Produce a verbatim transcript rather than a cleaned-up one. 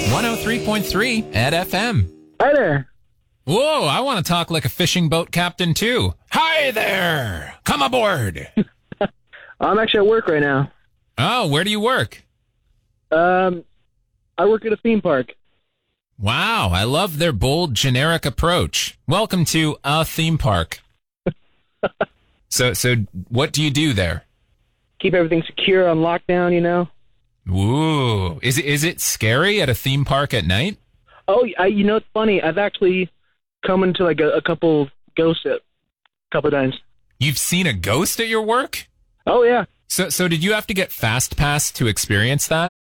one oh three point three at F M. Hi there. Whoa, I want to talk like a fishing boat captain, too. Hi there. Come aboard. I'm actually at work right now. Oh, where do you work? Um, I work at a theme park. Wow, I love their bold, generic approach. Welcome to a theme park. so, so what do you do there? Keep everything secure on lockdown, you know? Ooh, is it is it scary at a theme park at night? Oh, I, you know, it's funny. I've actually come into like a, a couple ghosts a couple times. You've seen a ghost at your work? Oh, yeah. So, so did you have to get Fast Pass to experience that?